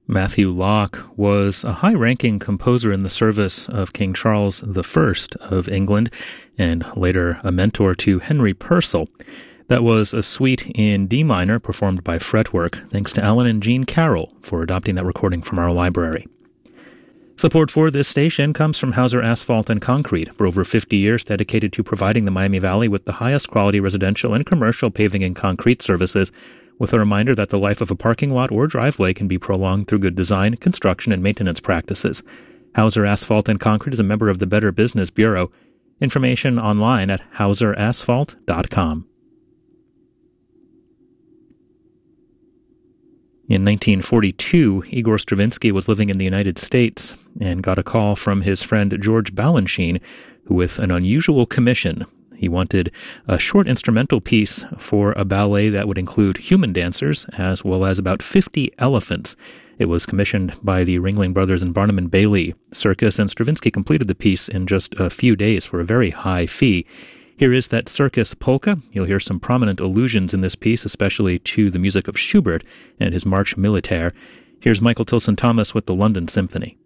Matthew Locke was a high-ranking composer in the service of King Charles I of England, and later a mentor to Henry Purcell. That was a suite in D minor performed by Fretwork, thanks to Alan and Jean Carroll for adopting that recording from our library. Support for this station comes from Hauser Asphalt and Concrete, for over 50 years dedicated to providing the Miami Valley with the highest quality residential and commercial paving and concrete services, with a reminder that the life of a parking lot or driveway can be prolonged through good design, construction, and maintenance practices. Hauser Asphalt and Concrete is a member of the Better Business Bureau. Information online at hauserasphalt.com. In 1942, Igor Stravinsky was living in the United States and got a call from his friend George Balanchine, who with an unusual commission. He wanted a short instrumental piece for a ballet that would include human dancers as well as about 50 elephants. It was commissioned by the Ringling Brothers and Barnum and Bailey Circus, and Stravinsky completed the piece in just a few days for a very high fee. Here is that circus polka. You'll hear some prominent allusions in this piece, especially to the music of Schubert and his March Militaire. Here's Michael Tilson Thomas with the London Symphony.